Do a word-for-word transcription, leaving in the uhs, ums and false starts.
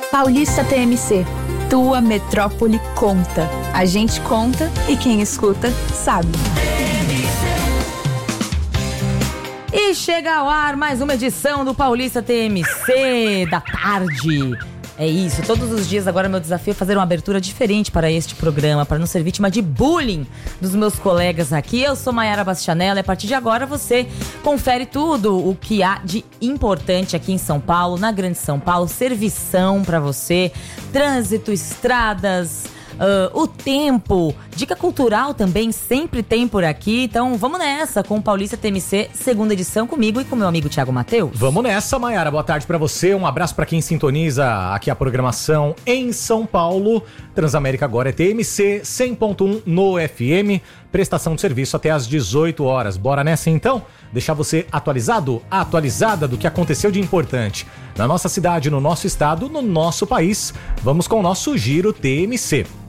Paulista T M C. Tua metrópole conta. A gente conta e quem escuta sabe. E chega ao ar mais uma edição do Paulista T M C da tarde. É isso, todos os dias agora meu desafio é fazer uma abertura diferente para este programa, para não ser vítima de bullying dos meus colegas aqui. Eu sou Maiara Bastianella e a partir de agora você confere tudo o que há de importante aqui em São Paulo, na Grande São Paulo, servição para você, trânsito, estradas, uh, o tempo, dica cultural também sempre tem por aqui. Então vamos nessa com o Paulista T M C, segunda edição, comigo e com meu amigo Thiago Matheus. Vamos nessa, Maiara. Boa tarde pra você. Um abraço pra quem sintoniza aqui a programação em São Paulo. Transamérica agora é T M C cem ponto um no F M. Prestação de serviço até às dezoito horas. Bora nessa então? Deixar você atualizado, atualizada do que aconteceu de importante na nossa cidade, no nosso estado, no nosso país. Vamos com o nosso Giro T M C.